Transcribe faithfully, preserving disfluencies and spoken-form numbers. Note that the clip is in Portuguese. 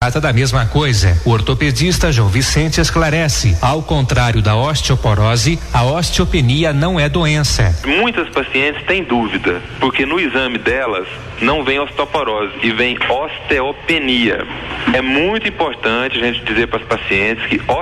Trata da mesma coisa. O ortopedista João Vicente esclarece: ao contrário da osteoporose, a osteopenia não é doença. Muitas pacientes têm dúvida, porque no exame delas não vem osteoporose e vem osteopenia. É muito importante a gente dizer para as pacientes que